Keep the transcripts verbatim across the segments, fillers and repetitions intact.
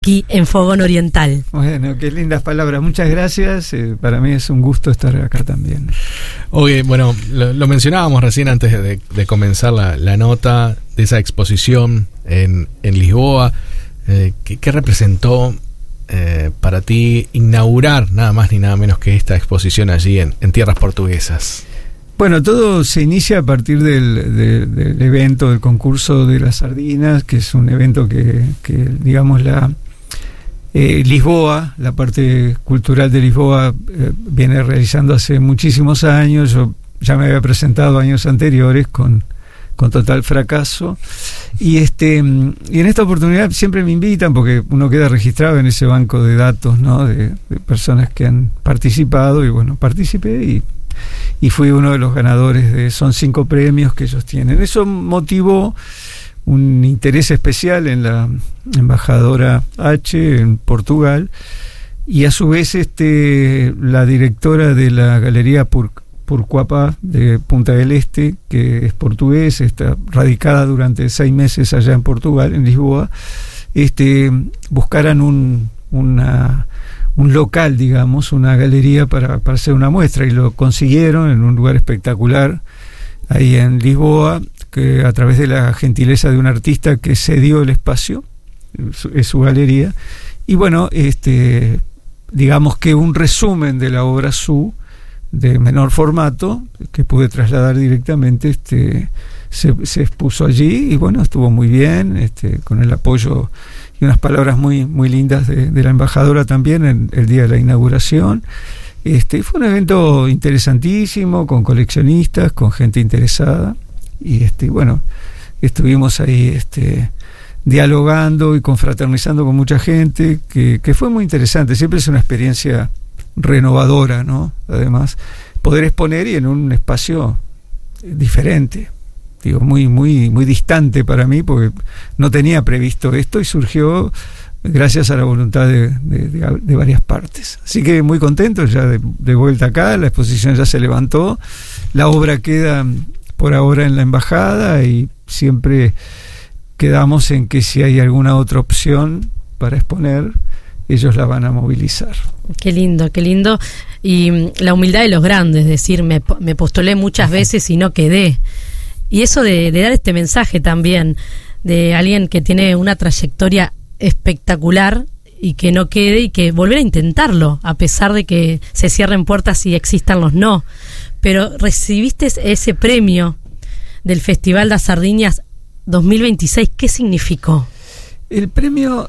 Aquí en Fogón Oriental. Bueno, qué lindas palabras, muchas gracias. Eh, para mí es un gusto estar acá también. Oye, bueno, lo, lo mencionábamos recién antes de, de comenzar la, la nota de esa exposición en, en Lisboa. Eh, ¿qué, ¿Qué representó eh, para ti inaugurar nada más ni nada menos que esta exposición allí en, en tierras portuguesas? Bueno, todo se inicia a partir del, de, del evento, del concurso de las sardinas, que es un evento que, que digamos, la eh, Lisboa, la parte cultural de Lisboa, eh, viene realizando hace muchísimos años. Yo ya me había presentado años anteriores con, con total fracaso. Y, este, y en esta oportunidad siempre me invitan, porque uno queda registrado en ese banco de datos, ¿no?, de, de personas que han participado, y bueno, participé y y fui uno de los ganadores de son cinco premios que ellos tienen. Eso motivó un interés especial en la embajadora H en Portugal, y a su vez este la directora de la Galería Pur, Purcuapa de Punta del Este, que es portugués, está radicada durante seis meses allá en Portugal, en Lisboa, este buscaran un una un local, digamos, una galería para, para hacer una muestra, y lo consiguieron en un lugar espectacular ahí en Lisboa, que a través de la gentileza de un artista que cedió el espacio, es su galería. Y bueno, este digamos que un resumen de la obra Su, de menor formato, que pude trasladar directamente, este se, se expuso allí, y bueno, estuvo muy bien, este con el apoyo y unas palabras muy muy lindas de, de la embajadora también en el día de la inauguración. Este fue un evento interesantísimo, con coleccionistas, con gente interesada, y este bueno, estuvimos ahí este dialogando y confraternizando con mucha gente, que, que fue muy interesante. Siempre es una experiencia renovadora, ¿no? Además, poder exponer y en un espacio diferente, digo, muy muy muy distante para mí, porque no tenía previsto esto y surgió gracias a la voluntad de, de, de, de varias partes. Así que muy contento ya de, de vuelta acá. La exposición ya se levantó, la obra queda por ahora en la embajada, y siempre quedamos en que si hay alguna otra opción para exponer, ellos la van a movilizar. Qué lindo, qué lindo. Y la humildad de los grandes, es decir, me, me postulé muchas veces y no quedé. Y eso de, de dar este mensaje también de alguien que tiene una trayectoria espectacular y que no quede, y que volver a intentarlo a pesar de que se cierren puertas y existan los no. Pero recibiste ese premio del Festival das Sardiñas dos mil veintiséis. ¿Qué significó? El premio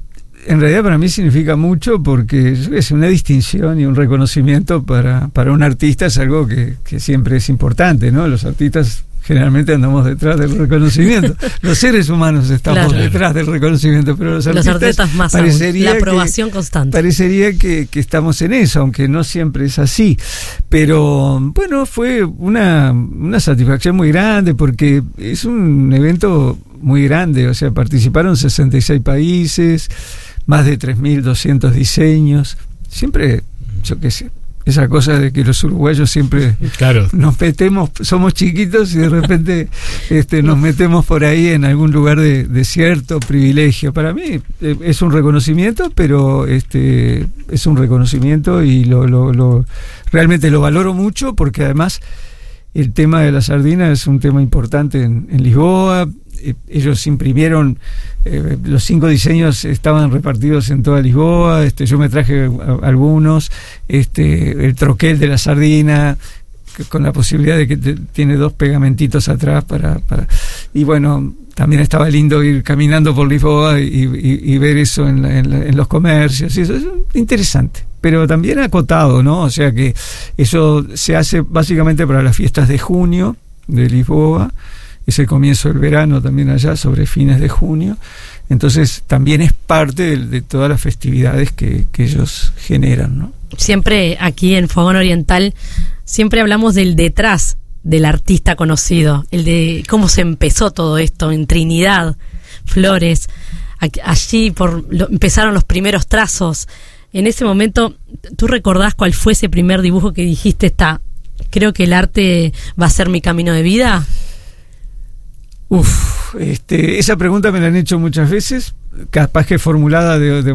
en realidad para mí significa mucho, porque es una distinción y un reconocimiento para, para un artista. Es algo que, que siempre es importante, ¿no? Los artistas generalmente andamos detrás del reconocimiento. Los seres humanos estamos claro. detrás del reconocimiento, pero los artistas, los artistas más parecería aún, la aprobación que, constante. Parecería que, que estamos en eso, aunque no siempre es así. Pero bueno, fue una, una satisfacción muy grande, porque es un evento muy grande. O sea, participaron sesenta y seis países, más de tres mil doscientos diseños. Siempre, yo qué sé, esa cosa de que los uruguayos siempre claro. nos metemos, somos chiquitos y de repente este, nos metemos por ahí en algún lugar de, de cierto privilegio. Para mí eh, es un reconocimiento, pero este es un reconocimiento, y lo, lo, lo realmente lo valoro mucho, porque además el tema de la sardina es un tema importante en, en Lisboa. Eh, ellos imprimieron, eh, los cinco diseños estaban repartidos en toda Lisboa. Este, yo me traje a, algunos, este, el troquel de la sardina, que, con la posibilidad de que te, tiene dos pegamentitos atrás para, para y bueno, también estaba lindo ir caminando por Lisboa y, y, y ver eso en, la, en, la, en los comercios, y eso es interesante, pero también acotado, ¿no? O sea que eso se hace básicamente para las fiestas de junio de Lisboa. Es el comienzo del verano también allá, sobre fines de junio. Entonces también es parte de, de todas las festividades que, que ellos generan, ¿no? Siempre aquí en Fogón Oriental, siempre hablamos del detrás del artista conocido, el de cómo se empezó todo esto en Trinidad, Flores. Allí por lo, empezaron los primeros trazos. En ese momento, ¿tú recordás cuál fue ese primer dibujo que dijiste, está, creo que el arte va a ser mi camino de vida? Uf, este, esa pregunta me la han hecho muchas veces. capaz que formulada de, de